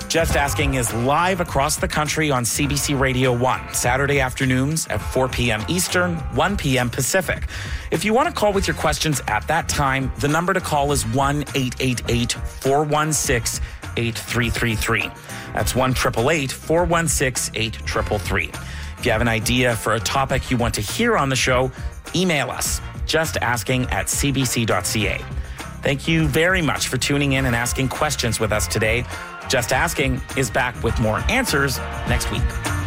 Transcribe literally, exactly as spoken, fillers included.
Just Asking is live across the country on C B C Radio one, Saturday afternoons at four p.m. Eastern, one p.m. Pacific. If you want to call with your questions at that time, the number to call is one eight eight eight, four one six, eight three three three. That's one eight eight eight, four one six, eight three three three. If you have an idea for a topic you want to hear on the show, email us, justasking at c b c dot c a. Thank you very much for tuning in and asking questions with us today. Just Asking is back with more answers next week.